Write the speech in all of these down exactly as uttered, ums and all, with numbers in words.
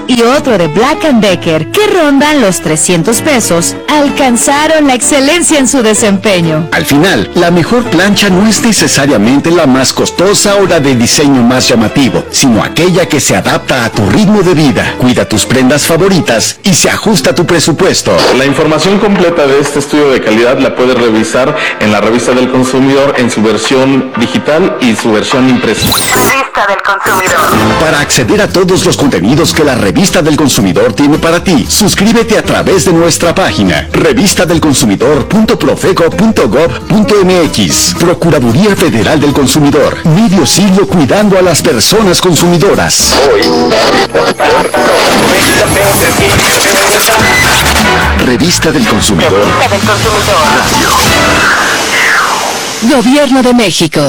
y otro de Black and Decker, que rondan los trescientos pesos, alcanzaron la excelencia en su desempeño. Al final, la mejor plancha no es necesariamente la más costosa o la de diseño más llamativo, sino aquella que se adapta a tu ritmo de vida, cuida tus prendas favoritas y se ajusta a tu presupuesto. La información completa de este estudio de calidad la puedes revisar en la Revista del Consumidor en su versión digital y su versión impresa. Revista del Consumidor. Para acceder a todos los contenidos que la Revista del Consumidor tiene para ti, suscríbete a través de nuestra página revista del consumidor punto profeco punto gob punto mx. Procuraduría Federal del Consumidor. Medio siglo cuidando a las personas consumidoras. Revista del Consumidor. Revista del Consumidor. Radio. Gobierno de México.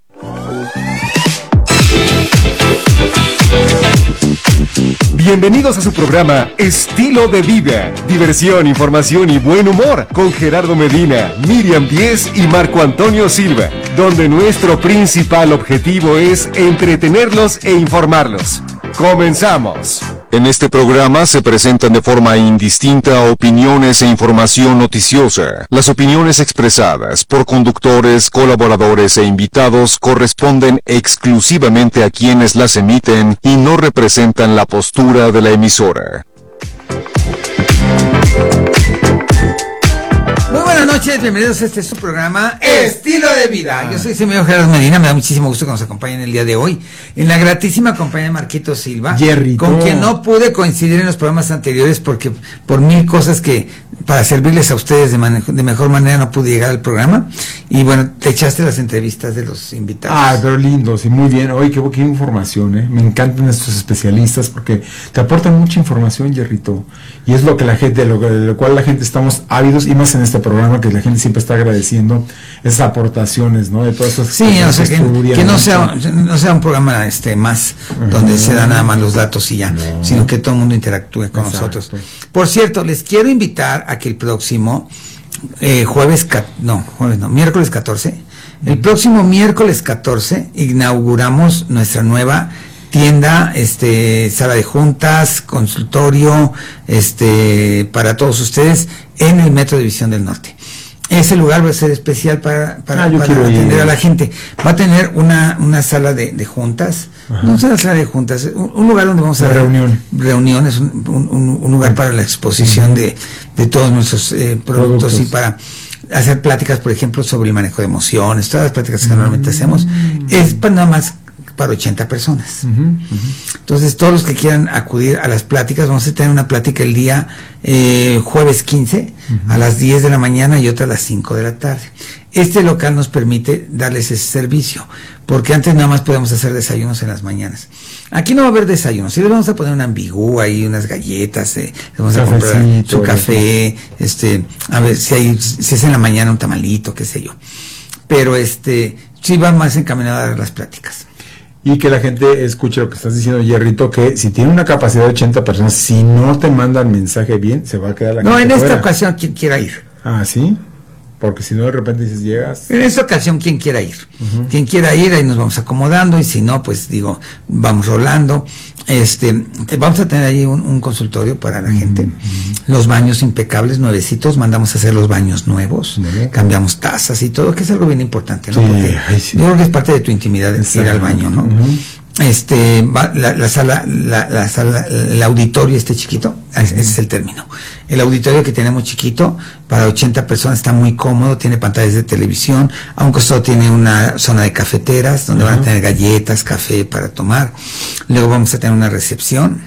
Bienvenidos a su programa Estilo de Vida, diversión, información y buen humor con Gerardo Medina, Miriam Díez y Marco Antonio Silva, donde nuestro principal objetivo es entretenerlos e informarlos. ¡Comenzamos! En este programa se presentan de forma indistinta opiniones e información noticiosa. Las opiniones expresadas por conductores, colaboradores e invitados corresponden exclusivamente a quienes las emiten y no representan la postura de la emisora. Muy buenas noches, bienvenidos a este su programa Estilo de Vida. Yo soy señor Gerardo Medina, me da muchísimo gusto que nos acompañen el día de hoy en la gratísima compañía de Marquito Silva, Jerrito, con quien no pude coincidir en los programas anteriores porque por mil cosas que para servirles a ustedes de, manejo, de mejor manera no pude llegar al programa. Y bueno, te echaste las entrevistas de los invitados. Ah, pero lindos y muy bien. Oye, qué, qué información, ¿eh? Me encantan estos especialistas porque te aportan mucha información, Jerrito. Y es lo que la gente, lo, de lo cual la gente estamos ávidos, y más en este programa que la gente siempre está agradeciendo esas aportaciones, ¿no? De todas esas sí, cosas o sea, que, que, estudian, que no ¿no? sea no sea un programa este más uh-huh. donde se dan nada más los datos y ya, no. sino que todo el mundo interactúe con Exacto. nosotros. Por cierto, les quiero invitar a que el próximo eh, jueves, no, jueves no, miércoles catorce, el próximo miércoles catorce inauguramos nuestra nueva tienda, este, sala de juntas, consultorio, este, para todos ustedes en el Metro División del Norte. Ese lugar va a ser especial para, para, ah, para atender ir. a la gente. Va a tener una, una sala de, de juntas, Ajá. no es una sala de juntas, un, un lugar donde vamos a hacer reunión. reuniones, un, un, un lugar para la exposición de, de todos nuestros eh, productos, productos y para hacer pláticas, por ejemplo, sobre el manejo de emociones, todas las pláticas que mm. normalmente hacemos. Es para nada más para ochenta personas. Uh-huh, uh-huh. Entonces, todos los que quieran acudir a las pláticas, vamos a tener una plática el día eh, jueves quince uh-huh. a las diez de la mañana y otra a las cinco de la tarde. Este local nos permite darles ese servicio, porque antes nada más podemos hacer desayunos en las mañanas. Aquí no va a haber desayunos, sí les vamos a poner una ambigú ahí, unas galletas, eh, les vamos a comprar su café, este, a ver si hay, si es en la mañana un tamalito, qué sé yo. Pero este, sí va más encaminado a dar las pláticas. Y que la gente escuche lo que estás diciendo, Jerrito, que si tiene una capacidad de ochenta personas, si no te mandan mensaje bien, se va a quedar la no, gente en esta fuera. ocasión, quien quiera ir. Ah, ¿sí? Porque si no, de repente dices, llegas... En esta ocasión, quien quiera ir. Uh-huh. Quien quiera ir, ahí nos vamos acomodando, y si no, pues digo, vamos rolando. Este, vamos a tener ahí un, un consultorio para la uh-huh. gente. Los baños impecables, nuevecitos, mandamos a hacer los baños nuevos, uh-huh. cambiamos tazas y todo, que es algo bien importante, ¿no? Sí, porque ay, sí. yo creo que es parte de tu intimidad ir al baño, ¿no? Uh-huh. Este, va, la, la sala, la, la sala, el auditorio este chiquito, ese es el término. El auditorio que tenemos chiquito, para ochenta personas, está muy cómodo, tiene pantallas de televisión, a un costado tiene una zona de cafeteras, donde uh-huh. van a tener galletas, café para tomar. Luego vamos a tener una recepción,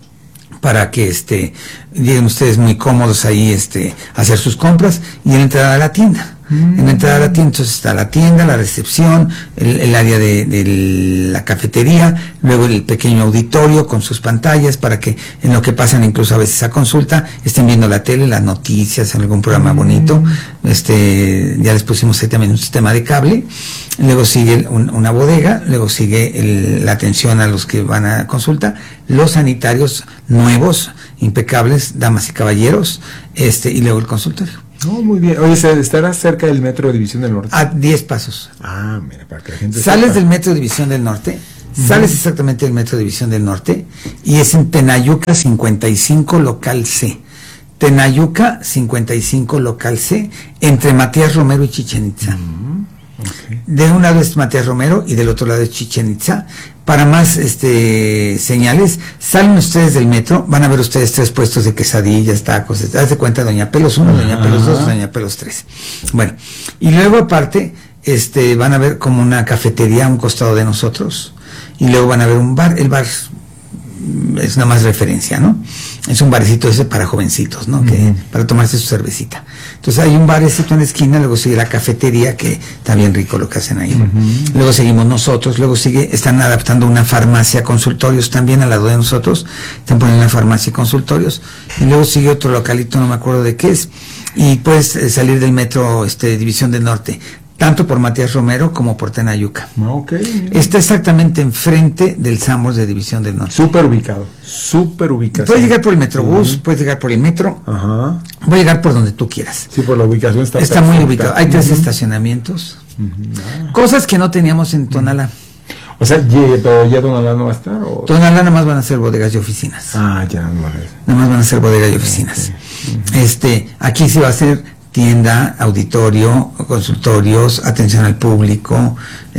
para que este lleguen ustedes muy cómodos ahí este a hacer sus compras, y en la entrada a la tienda. Mm. En la entrada a la tienda, entonces está la tienda, la recepción, el, el área de, de la cafetería, luego el pequeño auditorio con sus pantallas para que en lo que pasan incluso a veces a consulta estén viendo la tele, las noticias, en algún programa mm. bonito. Este, ya les pusimos ahí también un sistema de cable. Luego sigue un, una bodega, luego sigue el, la atención a los que van a consulta, los sanitarios nuevos, impecables, damas y caballeros, este, y luego el consultorio. No, muy bien. Oye, ¿estará cerca del Metro División del Norte? A diez pasos. Ah, mira, para que la gente Sales sepa. del Metro División del Norte, Uh-huh. Sales exactamente del Metro División del Norte y es en Tenayuca cincuenta y cinco, local C. Tenayuca cincuenta y cinco, local C, entre Matías Romero y Chichén Itzá. Uh-huh. Okay. De un lado es Matías Romero y del otro lado es Chichén Itzá. Para más este señales, salen ustedes del metro, van a ver ustedes tres puestos de quesadillas, tacos, haz de cuenta Doña Pelos uno, Doña Pelos dos, Doña Pelos tres. Bueno, y luego aparte, este, van a ver como una cafetería a un costado de nosotros, y luego van a ver un bar, el bar es nada más referencia, ¿no? Es un barecito ese para jovencitos, ¿no? Uh-huh. Que para tomarse su cervecita. Entonces hay un barecito en la esquina, luego sigue la cafetería, que está bien rico lo que hacen ahí. Uh-huh. Luego seguimos nosotros, luego sigue, están adaptando una farmacia, consultorios también al lado de nosotros, están poniendo una farmacia y consultorios, y luego sigue otro localito, no me acuerdo de qué es, y puedes eh, salir del metro este, División del Norte, tanto por Matías Romero como por Tenayuca. Okay. Está exactamente enfrente del Sambors de División del Norte. Súper ubicado, súper ubicado. Puedes llegar por el Metrobús, uh-huh. puedes llegar por el metro, Ajá. Voy a llegar por donde tú quieras. Sí, por la ubicación está Está perfecta. Muy ubicado, hay tres uh-huh. estacionamientos, uh-huh. ah. cosas que no teníamos en Tonalá. O sea, pero ya Tonalá no va a estar. ¿O? Tonalá nada más van a ser bodegas y oficinas. Ah, ya, no va a ser. Nada más van a ser bodegas y oficinas. Okay. Uh-huh. Este, aquí sí va a ser tienda, auditorio, consultorios, atención al público,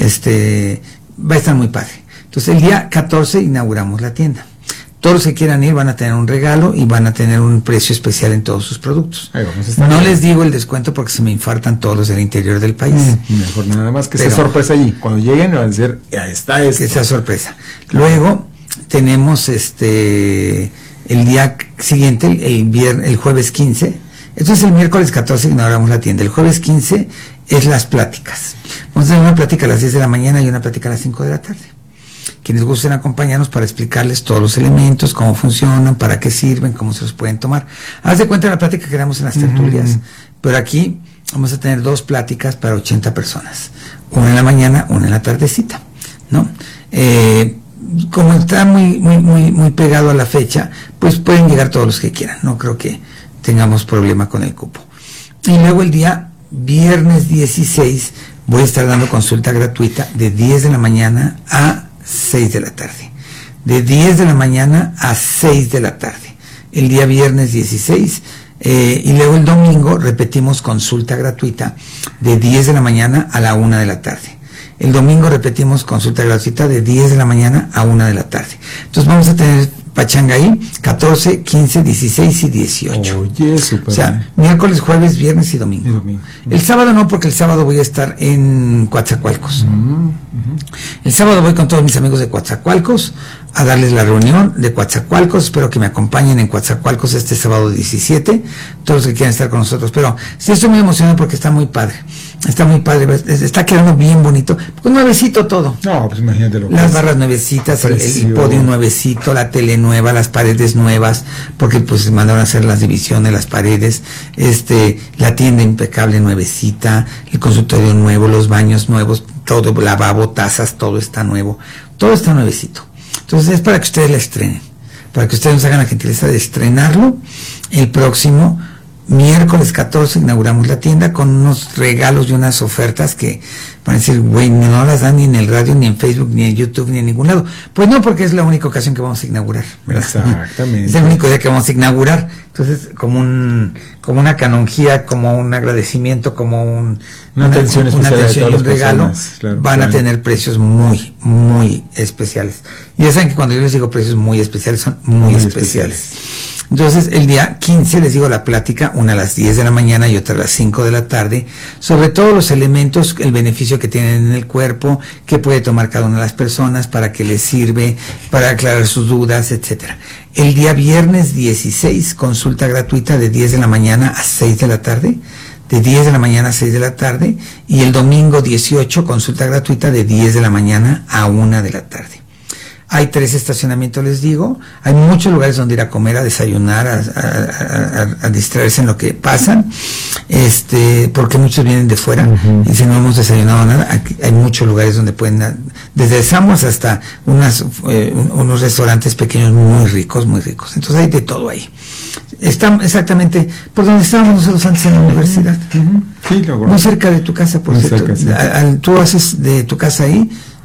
este, va a estar muy padre. Entonces el día catorce inauguramos la tienda. Todos los que quieran ir van a tener un regalo y van a tener un precio especial en todos sus productos. Ahí vamos a estar no bien. Les digo el descuento porque se me infartan todos los del interior del país. Mm, mejor nada más que Pero, sea sorpresa allí. Cuando lleguen van a decir, ahí está esto. Que sea sorpresa. Luego tenemos este el día siguiente, el, el, viernes, el jueves quince. Entonces el miércoles catorce inauguramos la tienda. El jueves quince es las pláticas. Vamos a tener una plática a las diez de la mañana y una plática a las cinco de la tarde. Quienes gusten acompañarnos para explicarles todos los elementos, cómo funcionan, para qué sirven, cómo se los pueden tomar. Haz de cuenta de la plática que damos en las tertulias, uh-huh. pero aquí vamos a tener dos pláticas para ochenta personas. Una en la mañana, una en la tardecita, ¿no? Eh, como está muy, muy, muy, muy pegado a la fecha, pues pueden llegar todos los que quieran. No creo que tengamos problema con el cupo. Y luego el día viernes dieciséis voy a estar dando consulta gratuita de diez de la mañana a seis de la tarde. De diez de la mañana a seis de la tarde. El día viernes dieciséis. Eh, y luego el domingo repetimos consulta gratuita de diez de la mañana a la una de la tarde. El domingo repetimos consulta gratuita de diez de la mañana a una de la tarde. Entonces vamos a tener pachanga ahí, catorce, quince, dieciséis y dieciocho. Oye, super. O sea, miércoles, jueves, viernes y domingo. Y domingo. El sábado no, porque el sábado voy a estar en Coatzacoalcos. Uh-huh, uh-huh. El sábado voy con todos mis amigos de Coatzacoalcos a darles la reunión de Coatzacoalcos. Espero que me acompañen en Coatzacoalcos este sábado diecisiete, todos los que quieran estar con nosotros. Pero sí estoy muy emocionado porque está muy padre. Está muy padre, está quedando bien bonito. Pues nuevecito todo. No, pues imagínate lo que Las es. barras nuevecitas, el, el podio nuevecito, la tele nueva, las paredes nuevas, porque pues mandaron a hacer las divisiones, las paredes, este, la tienda impecable nuevecita, el consultorio nuevo, los baños nuevos, todo, lavabo, tazas, todo está nuevo, todo está nuevecito. Entonces es para que ustedes la estrenen, para que ustedes nos hagan la gentileza de estrenarlo el próximo miércoles catorce. Inauguramos la tienda con unos regalos y unas ofertas que van a decir, güey, no las dan ni en el radio, ni en Facebook, ni en YouTube, ni en ningún lado. Pues no, porque es la única ocasión que vamos a inaugurar, ¿verdad? Exactamente. Es el único día que vamos a inaugurar. Entonces, como un, como una canonjía, como un agradecimiento, como un, una atención una, especial, una atención y un regalo, personas, claro, van claro. a tener precios muy, muy especiales. Y ya saben que cuando yo les digo precios muy especiales, son muy, muy especiales. especiales. Entonces, el día quince les digo la plática, una a las diez de la mañana y otra a las cinco de la tarde, sobre todos los elementos, el beneficio que tienen en el cuerpo, que puede tomar cada una de las personas, para qué les sirve, para aclarar sus dudas, etcétera. El día viernes dieciséis, consulta gratuita de diez de la mañana a seis de la tarde, de diez de la mañana a seis de la tarde, y el domingo dieciocho, consulta gratuita de diez de la mañana a una de la tarde. Hay tres estacionamientos, les digo. Hay muchos lugares donde ir a comer, a desayunar, a, a, a, a distraerse en lo que pasan, este, porque muchos vienen de fuera uh-huh. y si no hemos desayunado nada, aquí hay muchos lugares donde pueden, desde Samos hasta unas, eh, unos restaurantes pequeños muy ricos, muy ricos. Entonces hay de todo ahí. Está exactamente por donde estábamos nosotros antes en la universidad. Uh-huh. Sí, lo muy cerca de tu casa, por muy cierto. Cerca, sí. a, a, tú haces de tu casa ahí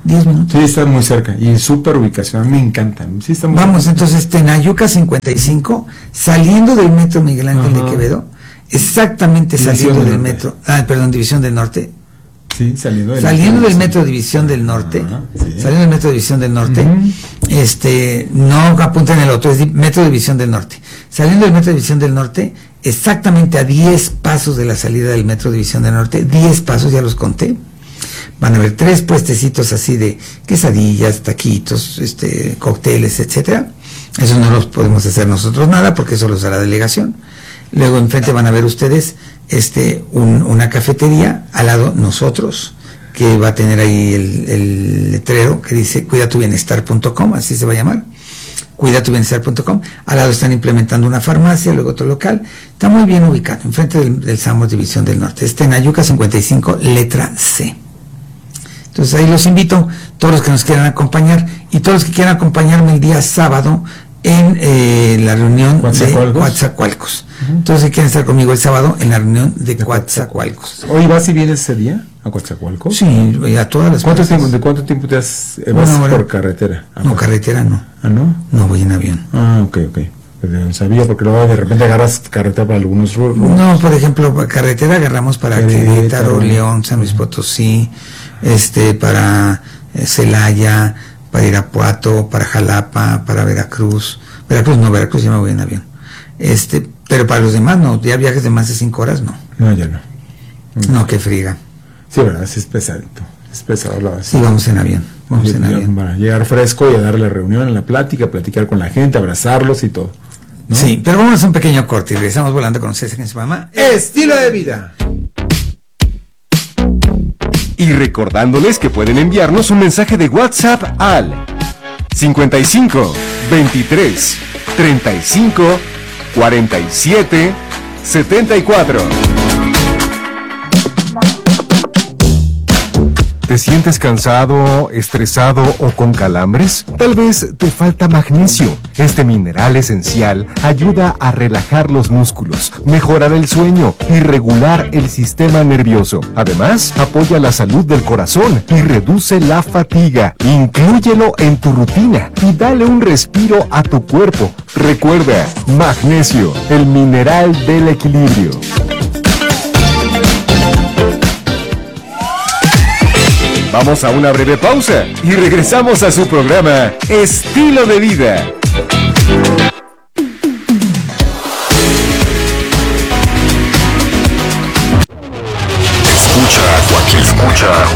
diez minutos. Sí, está muy cerca y súper ubicación, me encantan. Sí, está muy Vamos, cerca. entonces, Tenayuca cincuenta y cinco, saliendo del metro Miguel Ángel Ajá. de Quevedo, exactamente División saliendo del del Norte. metro, ah, perdón, División del Norte, Sí, saliendo del saliendo del sí. metro División del Norte, Ajá, sí. saliendo del metro División del Norte, Ujú. este, no apunten el otro, es di- metro División del Norte, saliendo del metro División del Norte, exactamente a diez pasos de la salida del metro División del Norte, diez pasos, ya los conté, van a haber tres puestecitos así de quesadillas, taquitos, este, cócteles, etcétera. Eso no los podemos hacer nosotros nada, porque eso los hará la delegación. Luego enfrente van a ver ustedes este un, una cafetería, al lado nosotros, que va a tener ahí el, el letrero que dice cuida tu bienestar punto com, así se va a llamar, cuida tu bienestar punto com. Al lado están implementando una farmacia, luego otro local. Está muy bien ubicado, enfrente del, del Samos División del Norte. Está en Ayuca cincuenta y cinco, letra C. Entonces ahí los invito, todos los que nos quieran acompañar y todos los que quieran acompañarme el día sábado en eh, la reunión de Coatzacoalcos. Coatzacoalcos. Entonces, si quieren estar conmigo el sábado en la reunión de Coatzacoalcos. Oye, ¿vas y vienes ese día a Coatzacoalcos? Sí, a todas las ¿Cuánto plazas. tiempo, ¿De cuánto tiempo te has, eh, vas Una hora. por carretera? Ah, No, por- carretera no. ¿Ah, no? No, voy en avión. Ah, ok, ok. Pero no sabía, porque luego de repente agarras carretera para algunos ru- ru- No, por ejemplo, pa- carretera agarramos para Querétaro. Querétaro, León, San Luis Potosí, este, para eh, Celaya, para Irapuato, para Jalapa, para Veracruz. Veracruz no, Veracruz ya me voy en avión. Este, pero para los demás no, ya viajes de más de cinco horas no. No, ya no. No, que friga. Sí, verdad, sí es pesadito. Es pesado la Sí, vamos en avión. Vamos en Ya- avión. Para llegar fresco y a dar la reunión, en la plática, platicar con la gente, abrazarlos y todo. ¿no? Sí, pero vamos a un pequeño corte y regresamos volando con César y su mamá. Estilo de vida. Y recordándoles que pueden enviarnos un mensaje de WhatsApp al cincuenta y cinco, veintitrés, treinta y cinco, cuarenta y siete, setenta y cuatro. ¿Te sientes cansado, estresado o con calambres? Tal vez te falta magnesio. Este mineral esencial ayuda a relajar los músculos, mejorar el sueño y regular el sistema nervioso. Además, apoya la salud del corazón y reduce la fatiga. Inclúyelo en tu rutina y dale un respiro a tu cuerpo. Recuerda, magnesio, el mineral del equilibrio. Vamos a una breve pausa y regresamos a su programa Estilo de Vida. Escucha, Joaquín. Escucha,